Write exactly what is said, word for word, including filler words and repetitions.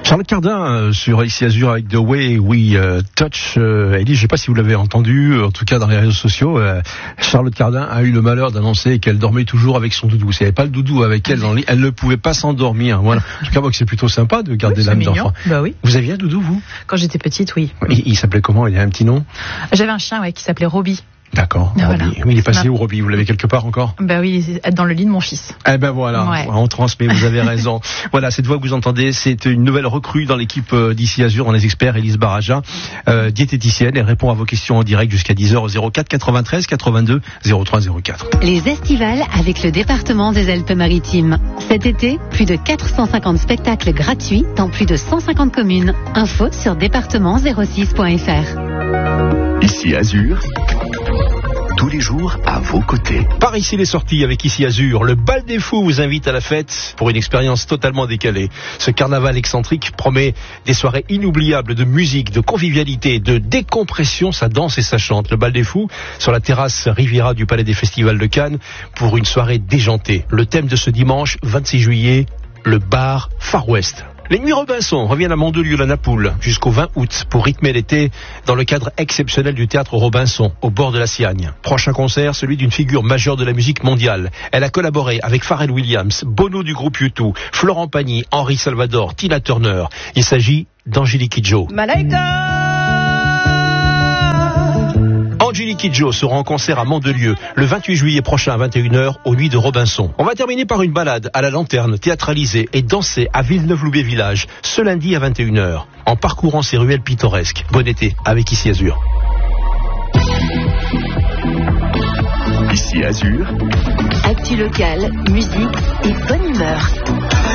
Charlotte Cardin euh, sur Ici Azur avec The Way We uh, Touch. Euh, elle dit, je ne sais pas si vous l'avez entendu, en tout cas dans les réseaux sociaux, euh, Charlotte Cardin a eu le malheur d'annoncer qu'elle dormait toujours avec son doudou. Si elle n'avait pas le doudou avec elle dans le lit, elle ne pouvait pas s'endormir. Voilà. En tout cas, moi, c'est plutôt sympa de garder oui, l'âme d'enfant. Bah oui. Vous aviez un doudou, vous? Quand j'étais petite, oui. Il, il s'appelait comment? Il avait un petit nom? J'avais un chien, ouais, qui s'appelait Robbie. D'accord. Ah, Robbie. voilà. Oui, il est passé Ma... où, Robbie? Vous l'avez quelque part encore? Ben oui, dans le lit de mon fils. Eh ben voilà, Ouais. on transmet, vous avez raison. Voilà, cette voix que vous entendez, c'est une nouvelle recrue dans l'équipe d'Ici Azur, dans les experts, Élise Baraja, euh, diététicienne. Elle répond à vos questions en direct jusqu'à dix heures au zéro quatre quatre-vingt-treize quatre-vingt-deux zéro trois zéro quatre. Les estivales avec le département des Alpes-Maritimes. Cet été, plus de quatre cent cinquante spectacles gratuits dans plus de cent cinquante communes. Info sur département zéro six point f r. Ici Azur, tous les jours à vos côtés. Par ici les sorties avec Ici Azur. Le Bal des Fous vous invite à la fête pour une expérience totalement décalée. Ce carnaval excentrique promet des soirées inoubliables de musique, de convivialité, de décompression. Ça danse et ça chante. Le Bal des Fous sur la terrasse Riviera du Palais des Festivals de Cannes pour une soirée déjantée. Le thème de ce dimanche vingt-six juillet, le bar Far West. Les Nuits Robinson reviennent à Mandelieu, la Napoule, jusqu'au vingt août pour rythmer l'été dans le cadre exceptionnel du théâtre Robinson, au bord de la Siagne. Prochain concert, celui d'une figure majeure de la musique mondiale. Elle a collaboré avec Pharrell Williams, Bono du groupe U deux, Florent Pagny, Henri Salvador, Tina Turner. Il s'agit d'Angélique Kidjo. Malaika. Angélique Kidjo sera en concert à Mandelieu le vingt-huit juillet prochain à vingt et une heures aux Nuits de Robinson. On va terminer par une balade à la lanterne théâtralisée et dansée à Villeneuve-Loubet Village ce lundi à vingt et une heures en parcourant ces ruelles pittoresques. Bon été avec Ici Azur. Ici Azur, Actu local, musique et bonne humeur.